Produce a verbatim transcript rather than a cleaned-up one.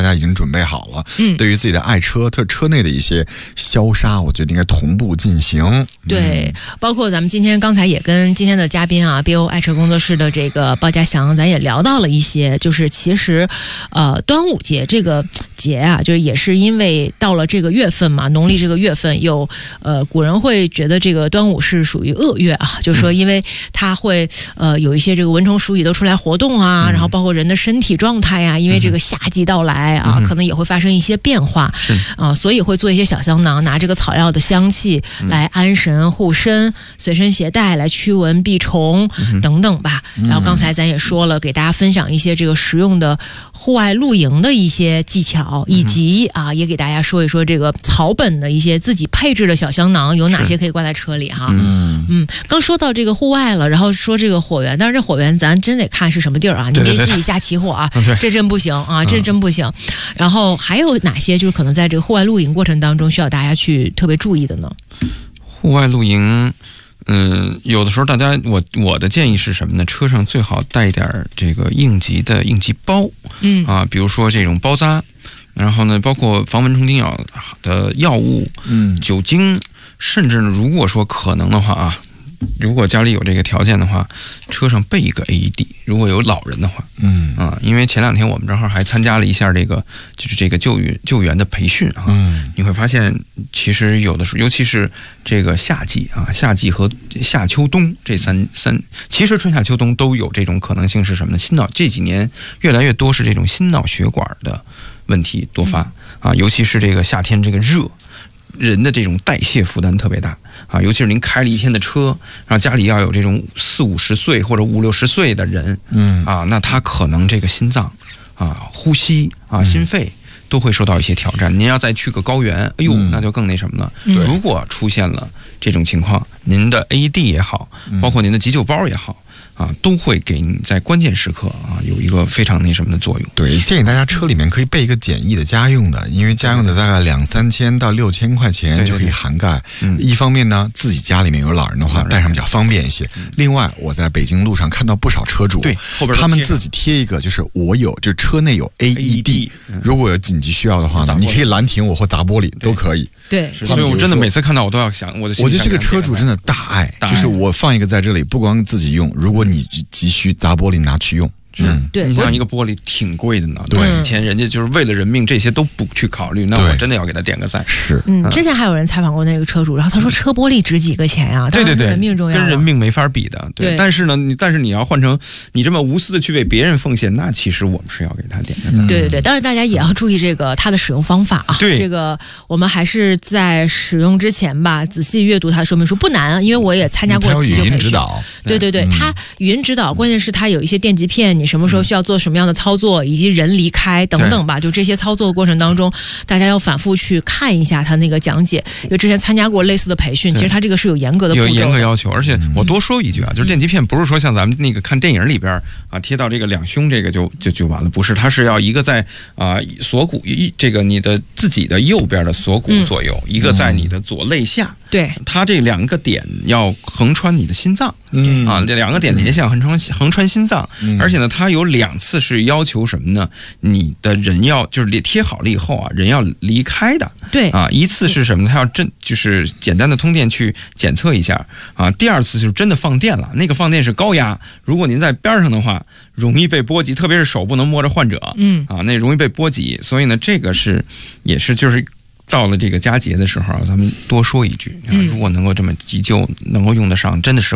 家已经准备好了。 嗯， 对于自己的爱车，特车内的一些消杀，我觉得应该同步进行。 对，嗯、包括咱们今天刚才也跟今天的嘉宾啊 ，B O 爱车工作室的这个鲍家祥，咱也聊到了一些，就是其实，呃，端午节这个节啊，就是也是因为到了这个月份嘛，农历这个月份有，呃，古人会觉得这个端午是属于恶月啊，就是说因为它会呃有一些这个蚊虫鼠蚁都出来活动啊，嗯、然后包括人的身体状态呀、啊，因为这个夏季到来啊，嗯、可能也会发生一些变化， 是啊，所以会做一些小香囊，拿这个草药的香气来安神护身，随身携带来驱蚊避虫、嗯、等等吧。然后刚才咱也说了，给大家分享一些这个实用的户外露营的一些技巧，以及啊，也给大家说一说这个草本的一些自己配置的小香囊有哪些可以挂在车里哈。 嗯嗯，刚说到这个户外了，然后说这个火源，但是这火源咱真得看是什么地儿啊，你别自己瞎起火啊， 对对对这真不行啊，这真不行。然后还有哪些就是可能在这个户外露营过程当中需要大家去特别注意的呢？ 户外露营。嗯，有的时候大家，我我的建议是什么呢？车上最好带一点这个应急的应急包， 嗯啊，比如说这种包扎，然后呢，包括防蚊虫叮咬的药物， 嗯， 酒精，甚至呢，如果说可能的话啊，如果家里有这个条件的话，车上备一个 A E D， 如果有老人的话， 嗯啊，因为前两天我们正好还参加了一下这个就是这个救援救援的培训啊， 嗯， 你会发现其实有的时候，尤其是这个夏季啊，夏季和夏秋冬这三三，其实春夏秋冬都有这种可能性是什么呢？心脑这几年越来越多是这种心脑血管的问题多发啊，尤其是这个夏天这个热。人的这种代谢负担特别大啊，尤其是您开了一天的车，然后家里要有这种四五十岁或者五六十岁的人， 嗯啊，那他可能这个心脏啊、呼吸啊、心肺都会受到一些挑战。您要再去个高原，哎呦，那就更那什么了。 嗯、 如果出现了这种情况，您的 A E D 也好，包括您的急救包也好。啊，都会给你在关键时刻啊有一个非常那什么的作用。 对，建议大家车里面可以备一个简易的家用的，因为家用的大概两三千到六千块钱就可以涵盖。 对对对， 一方面呢，自己家里面有老人的话，带上比较方便一些。 嗯、 另外，我在北京路上看到不少车主， 对，后边他们自己贴一个，就是我有，就是车内有 A E D， 如果有紧急需要的话呢，你可以拦停我或砸玻璃都可以。 对， 所以我真的每次看到我都要想，我的我觉得这个车主真的大爱，就是我放一个在这里，不光自己用，如果你急需砸玻璃拿去用。 嗯，对， 你像一个玻璃挺贵的呢， 对， 几千，人家就是为了人命，这些都不去考虑，那我真的要给他点个赞。 是， 嗯，之前还有人采访过那个车主，然后他说车玻璃值几个钱啊？ 对对对， 人命重要， 跟人命没法比的。对， 对但是呢，你但是你要换成你这么无私的去为别人奉献，那其实我们是要给他点个赞。 对对对，当然大家也要注意这个它的使用方法啊。 对， 这个我们还是在使用之前吧，仔细阅读它的说明书，不难，因为我也参加过急救培训。 它有语音指导。 对对对， 嗯、 它语音指导，关键是它有一些电极片，你什么时候需要做什么样的操作，以及人离开等等吧，就这些操作的过程当中，大家要反复去看一下他那个讲解。因为之前参加过类似的培训，其实它这个是有严格的步骤的， 有严格要求。而且我多说一句啊，就是电极片不是说像咱们那个看电影里边啊贴到这个两胸这个就就就完了，不是，它是要一个在啊锁骨一这个你的自己的右边的锁骨左右，嗯、一个在你的左肋下。 对， 它这两个点要横穿你的心脏， 嗯啊，这两个点连线横穿横穿心脏， 嗯、 而且呢，它有两次是要求什么呢？你的人要就是贴好了以后啊，人要离开的， 对啊，一次是什么呢？它要真就是简单的通电去检测一下啊，第二次就是真的放电了，那个放电是高压，如果您在边上的话，容易被波及，特别是手不能摸着患者， 嗯啊，那容易被波及，所以呢，这个是也是就是。到了这个佳节的时候，咱们多说一句，如果能够这么急救，能够用得上，真的是